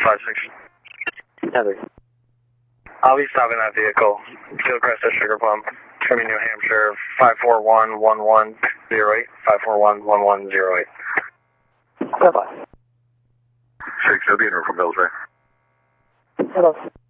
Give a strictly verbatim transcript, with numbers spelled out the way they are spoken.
five six. Heather. I'll be stopping that vehicle. Gilcrest at Sugar Plum. Trimmy, New Hampshire, five four one, one one zero eight. five four one, one one zero eight. Bye-bye. six, I'll be in from Billsbury. Hello.